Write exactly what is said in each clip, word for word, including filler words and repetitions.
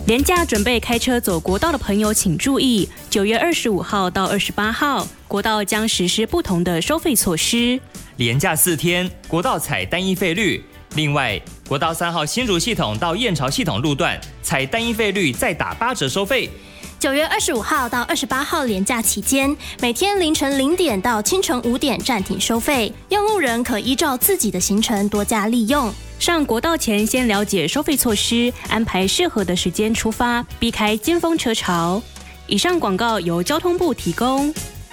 连假准备开车走国道的朋友请注意，九月二十五号到二十八号，国道将实施不同的收费措施。 连假四天，国道采单一费率。另外，国道三号新竹系统到燕巢系统路段采单一费率再打八折收费。 九月二十五号到二十八号连假期间，每天凌晨零点到清晨五点暂停收费，用路人可依照自己的行程多加利用。 上国道前先了解收费措施，安排适合的时间出发，避开尖峰车潮。以上广告由交通部提供。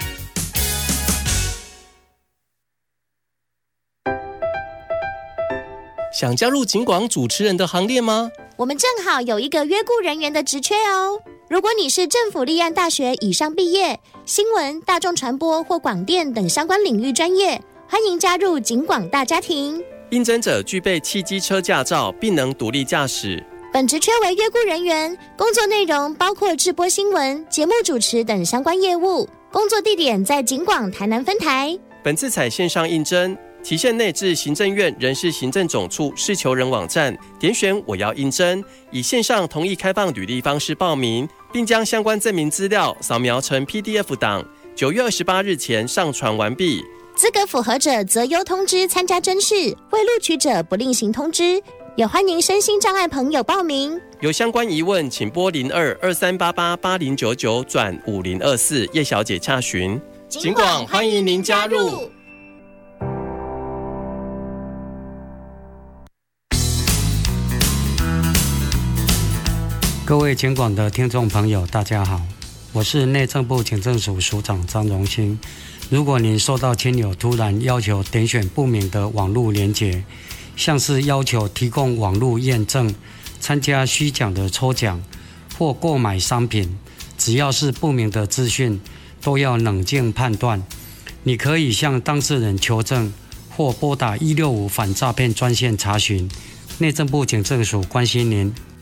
想加入警广主持人的行列吗？ 我们正好有一个约雇人员的职缺哦。如果你是政府立案大学以上毕业，新闻、大众传播或广电等相关领域专业，欢迎加入警广大家庭。 应征者具备汽机车驾照，并能独立驾驶。 本职缺为约雇人员，工作内容包括制播新闻、节目主持等相关业务。工作地点在警广台南分台。 本次采线上应征，期限内至行政院人事行政总处事求人网站点选我要应征，以线上同意开放履历方式报名，并将相关证明资料扫描成 P D F 档，九月二十八日前上传完毕。 资格符合者择优通知参加甄试，未录取者不另行通知。也欢迎身心障碍朋友报名。 有相关疑问，请拨零二二三八八八零九九转五零二四叶小姐洽询。 警广欢迎您加入。 各位警广的听众朋友，大家好，我是内政部警政署署长张荣兴。如果您收到亲友突然要求点选不明的网络连结，像是要求提供网络验证、参加虚假的抽奖或购买商品，只要是不明的资讯，都要冷静判断。你可以向当事人求证，或拨打一六五反诈骗专线查询。内政部警政署关心您。